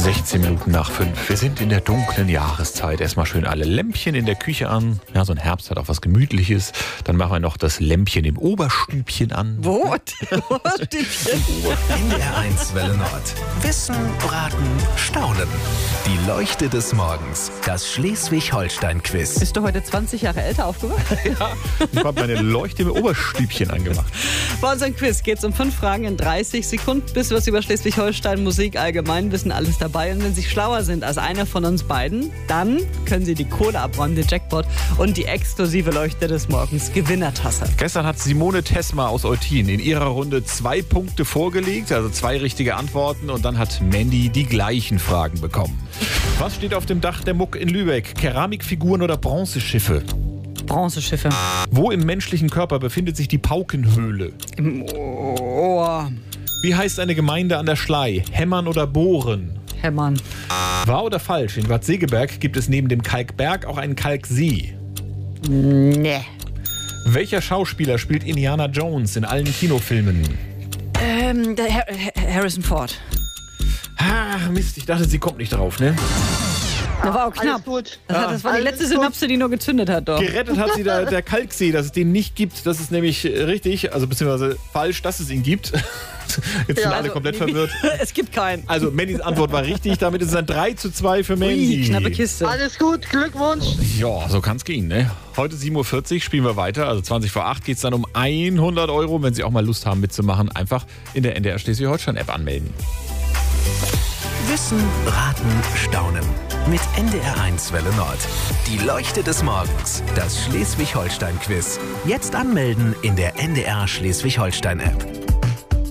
16 Minuten nach 5. Wir sind in der dunklen Jahreszeit. Erstmal schön alle Lämpchen in der Küche an. Ja, so ein Herbst hat auch was Gemütliches. Dann machen wir noch das Lämpchen im Oberstübchen an. Wo? Oberstübchen? NDR1 Welle Nord. Wissen, Raten, Staunen. Die Leuchte des Morgens. Das Schleswig-Holstein-Quiz. Bist du heute 20 Jahre älter aufgewacht? Ja, ich habe meine Leuchte im Oberstübchen angemacht. Bei unserem Quiz geht es um 5 Fragen in 30 Sekunden. Bisschen was über Schleswig-Holstein, Musik, Allgemeinwissen, alles dabei. Und wenn Sie schlauer sind als einer von uns beiden, dann können Sie die Kohle abräumen, den Jackpot und die exklusive Leuchte des Morgens Gewinnertasse. Gestern hat Simone Tesma aus Eutin in ihrer Runde 2 Punkte vorgelegt, also 2 richtige Antworten. Und dann hat Mandy die gleichen Fragen bekommen. Was steht auf dem Dach der Muck in Lübeck? Keramikfiguren oder Bronzeschiffe? Bronzeschiffe. Wo im menschlichen Körper befindet sich die Paukenhöhle? Im Ohr. Wie heißt eine Gemeinde an der Schlei? Hämmern oder Bohren? Hämmern. Wahr oder falsch? In Bad Segeberg gibt es neben dem Kalkberg auch einen Kalksee. Nee. Welcher Schauspieler spielt Indiana Jones in allen Kinofilmen? Der Harrison Ford. Ah, Mist, ich dachte, sie kommt nicht drauf, ne? Das war auch knapp. Alles gut. Das war die letzte Synapse, die nur gezündet hat, doch. Gerettet hat sie der Kalksee, dass es den nicht gibt. Das ist nämlich richtig, also beziehungsweise falsch, dass es ihn gibt. Jetzt sind alle komplett verwirrt. Es gibt keinen. Also Mandys Antwort war richtig, damit ist es ein 3:2 für Mandy. Ui, knappe Kiste. Alles gut, Glückwunsch. Ja, so kann's gehen, ne? Heute 7:40 Uhr spielen wir weiter, also 20 vor 8 geht's dann um 100 €. Wenn Sie auch mal Lust haben mitzumachen, einfach in der NDR Schleswig-Holstein-App anmelden. Wissen, Raten, Staunen. Mit NDR1 Welle Nord. Die Leuchte des Morgens. Das Schleswig-Holstein-Quiz. Jetzt anmelden in der NDR Schleswig-Holstein-App.